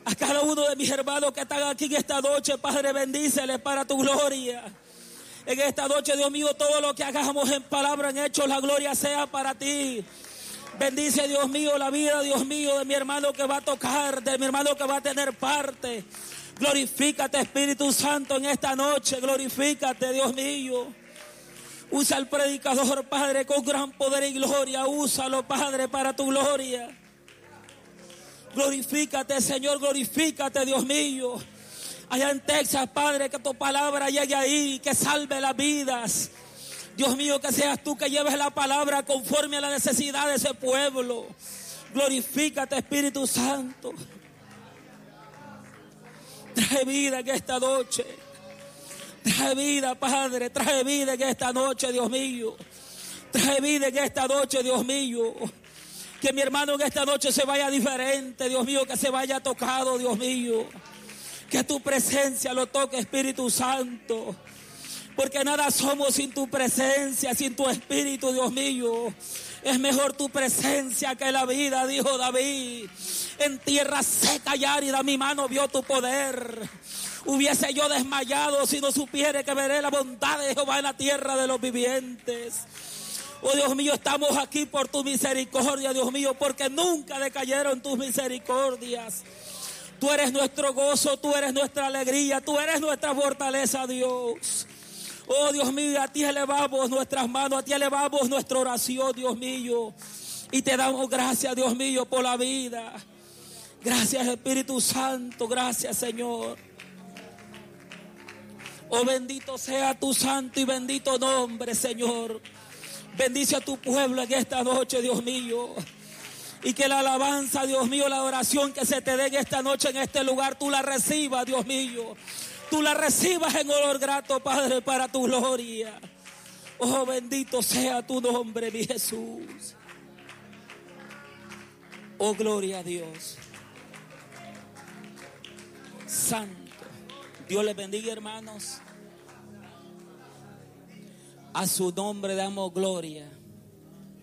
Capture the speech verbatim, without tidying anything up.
A cada uno de mis hermanos que están aquí en esta noche, Padre, bendíceles para tu gloria. En esta noche, Dios mío, todo lo que hagamos en palabra, en hechos, la gloria sea para ti. Bendice, Dios mío, la vida, Dios mío, de mi hermano que va a tocar, de mi hermano que va a tener parte. Glorifícate, Espíritu Santo, en esta noche. Glorifícate, Dios mío. Usa al predicador, Padre, con gran poder y gloria. Úsalo, Padre, para tu gloria. Glorifícate, Señor, glorifícate, Dios mío. Allá en Texas, Padre, que tu palabra llegue ahí, que salve las vidas. Dios mío, que seas tú que lleves la palabra conforme a la necesidad de ese pueblo. Glorifícate, Espíritu Santo. Trae vida en esta noche. Trae vida, Padre, trae vida en esta noche, Dios mío. Trae vida en esta noche, Dios mío. Que mi hermano en esta noche se vaya diferente, Dios mío, que se vaya tocado, Dios mío. Que tu presencia lo toque, Espíritu Santo. Porque nada somos sin tu presencia, sin tu Espíritu, Dios mío. Es mejor tu presencia que la vida, dijo David. En tierra seca y árida mi mano vio tu poder. Hubiese yo desmayado si no supiera que veré la bondad de Jehová en la tierra de los vivientes. Oh Dios mío, estamos aquí por tu misericordia, Dios mío, porque nunca decayeron tus misericordias. Tú eres nuestro gozo, tú eres nuestra alegría, tú eres nuestra fortaleza, Dios. Oh Dios mío, a ti elevamos nuestras manos, a ti elevamos nuestra oración, Dios mío. Y te damos gracias, Dios mío, por la vida. Gracias, Espíritu Santo, gracias, Señor. Oh, bendito sea tu santo y bendito nombre, Señor. Bendice a tu pueblo en esta noche, Dios mío. Y que la alabanza, Dios mío, la oración que se te dé en esta noche, en este lugar, tú la recibas, Dios mío. Tú la recibas en olor grato, Padre, para tu gloria. Oh, bendito sea tu nombre, mi Jesús. Oh, gloria a Dios. Santo. Dios les bendiga, hermanos. A su nombre damos gloria.